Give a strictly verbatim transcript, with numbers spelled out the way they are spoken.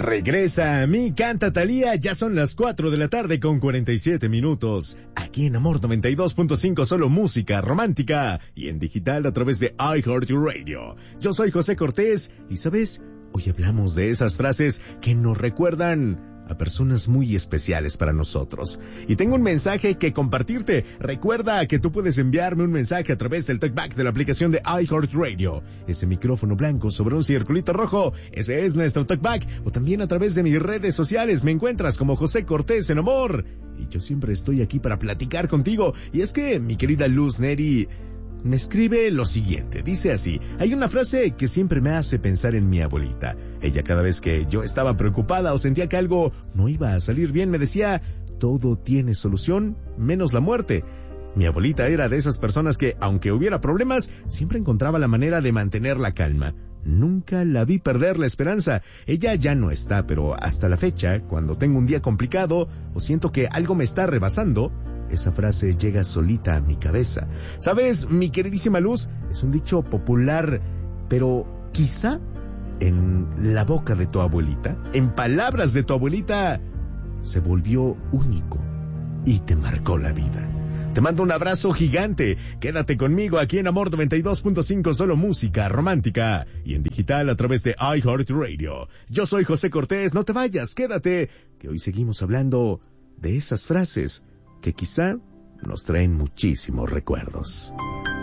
Regresa a mí, canta Thalía, ya son las cuatro de la tarde con cuarenta y siete minutos. Aquí en Amor noventa y dos punto cinco, solo música romántica y en digital a través de iHeartRadio. Yo soy José Cortés y, ¿sabes? Hoy hablamos de esas frases que nos recuerdan a personas muy especiales para nosotros. Y tengo un mensaje que compartirte. Recuerda que tú puedes enviarme un mensaje a través del talkback de la aplicación de iHeartRadio. Ese micrófono blanco sobre un circulito rojo, ese es nuestro talkback. O también a través de mis redes sociales me encuentras como José Cortés en Amor. Y yo siempre estoy aquí para platicar contigo. Y es que mi querida Luz Neri me escribe lo siguiente, dice así: hay una frase que siempre me hace pensar en mi abuelita. Ella, cada vez que yo estaba preocupada o sentía que algo no iba a salir bien, me decía: todo tiene solución, menos la muerte. Mi abuelita era de esas personas que, aunque hubiera problemas, siempre encontraba la manera de mantener la calma. Nunca la vi perder la esperanza. Ella ya no está, pero hasta la fecha, cuando tengo un día complicado o siento que algo me está rebasando, esa frase llega solita a mi cabeza. ¿Sabes, mi queridísima Luz? Es un dicho popular, pero quizá en la boca de tu abuelita, en palabras de tu abuelita, se volvió único y te marcó la vida. Te mando un abrazo gigante. Quédate conmigo aquí en Amor noventa y dos punto cinco, solo música romántica y en digital a través de iHeartRadio. Yo soy José Cortés, no te vayas, quédate, que hoy seguimos hablando de esas frases que quizá nos traen muchísimos recuerdos.